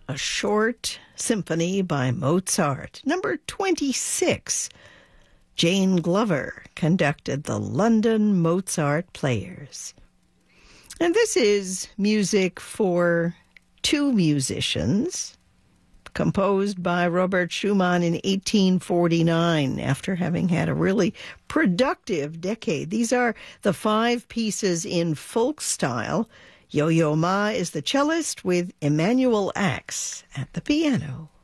A Short Symphony by Mozart. Number 26, Jane Glover conducted the London Mozart Players. And this is music for two musicians, composed by Robert Schumann in 1849 after having had a really productive decade. These are the 5 pieces in folk style. Yo-Yo Ma is the cellist with Emanuel Ax at the piano.